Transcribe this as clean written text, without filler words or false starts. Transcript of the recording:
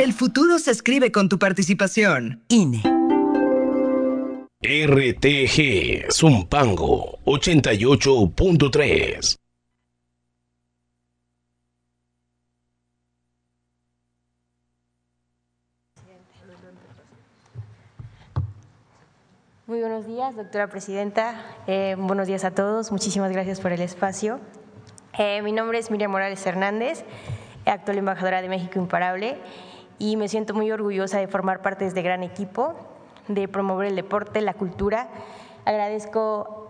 El futuro se escribe con tu participación. INE. RTG Zumpango 88.3. Muy buenos días, doctora presidenta. Buenos días a todos. Muchísimas gracias por el espacio. Mi nombre es Miriam Morales Hernández, actual embajadora de México Imparable, y me siento muy orgullosa de formar parte de este gran equipo, de promover el deporte, la cultura. Agradezco